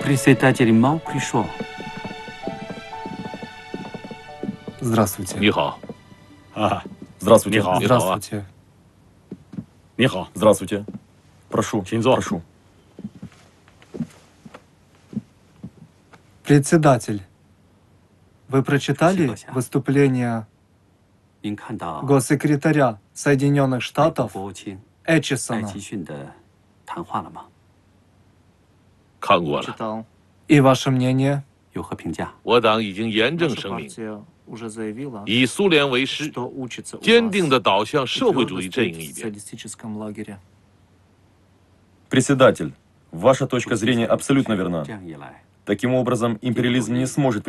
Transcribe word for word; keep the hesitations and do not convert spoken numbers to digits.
Председатель Мао пришел. Здравствуйте. 你好， А, здравствуйте. 你好。 Здравствуйте. 你好. Здравствуйте. Прошу. 请坐。 Прошу. Председатель, вы прочитали Спасибо. выступление 您看到 госсекретаря Соединенных 美国 Штатов 国务卿艾 Эчисона 基逊的谈话了吗？ 看过了， Читал. и ваше мнение? 有何评价？ 我党已经严正 Наша 声明， партия уже заявила, 以苏联为师， что учится у 坚定 вас 地倒向 и 社会 твердо 主义阵 стоит 营 в 一边。 социалистическом лагере. Председатель, ваша точка зрения абсолютно верна. 这样一来， Таким образом, империализм не сможет